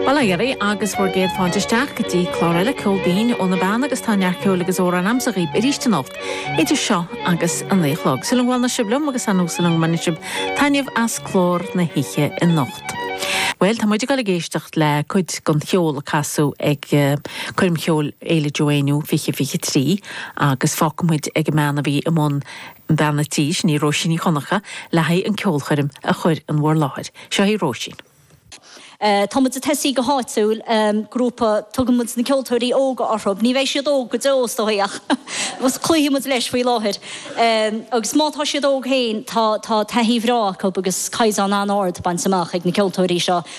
Balairí agus bhór géad fáinteteach go dtí chláraile ceolbín ó na bhean agus tánear ceola agus óra an amsaí iríiste nacht. Idir seo agus an léchlog. Sulang bháil na siblum agus an úsalang manisib tainneamh as chlór na hiche in nacht. Well, tá muidir gal géistecht le chuid gon cheol casú ag chuirm cheol éile Joéinú fiche trí agus fácamid ag meanna bhí amón bheanna tíis ní roisin í chonacha le haid an ceolchuirm a chuir an bhór láthir. Seo hí roisin. Táid a teí go háitsúil grúpa tugamid na ceoltóirí óga orthb, ní bheith siad óg go dóstóíach was clúhiimiid leis faoi láthir. Agus mátá siad óg héin tá taithíhrá agus caián an áard ban samach ag na ceoltóirí seo.